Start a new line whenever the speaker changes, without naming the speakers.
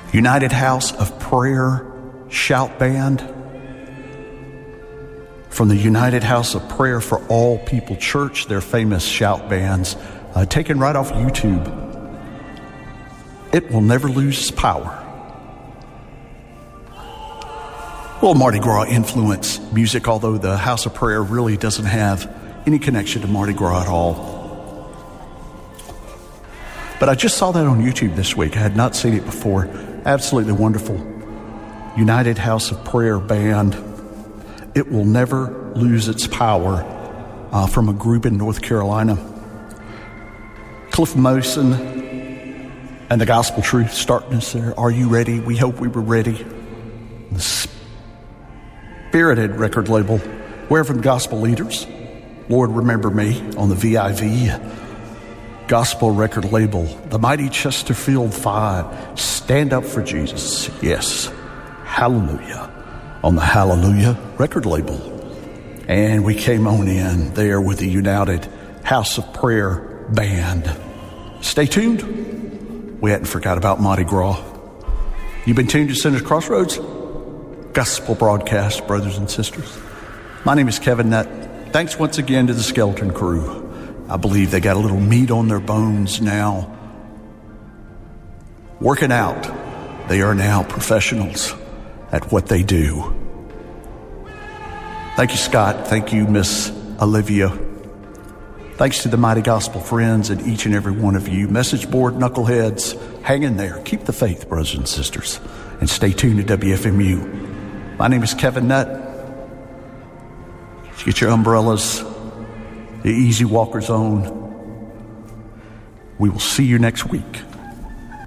United House of Prayer Shout Band. From the United House of Prayer for All People Church, their famous shout bands, taken right off YouTube. It will never lose its power. Well, Mardi Gras influence music, although the House of Prayer really doesn't have any connection to Mardi Gras at all. But I just saw that on YouTube this week. I had not seen it before. Absolutely wonderful. United House of Prayer Band. It will never lose its power, from a group in North Carolina. Cliff Mason and the Gospel Truth starting us there. Are you ready? We hope we were ready. The Spirited record label. We're from Gospel Leaders. Lord, remember me on the VIV Gospel record label. The mighty Chesterfield Five. Stand up for Jesus. Yes. Hallelujah. On the Hallelujah record label. And we came on in there with the United House of Prayer Band. Stay tuned. We hadn't forgot about Mardi Gras. You've been tuned to Sinners Crossroads Gospel broadcast, brothers and sisters. My name is Kevin Nutt. Thanks once again to the Skeleton Crew. I believe they got a little meat on their bones now. Working out. They are now professionals at what they do. Thank you, Scott. Thank you, Miss Olivia. Thanks to the Mighty Gospel friends and each and every one of you. Message board knuckleheads, hang in there. Keep the faith, brothers and sisters. And stay tuned to WFMU. My name is Kevin Nutt. Get your umbrellas, the Easy Walker Zone. We will see you next week.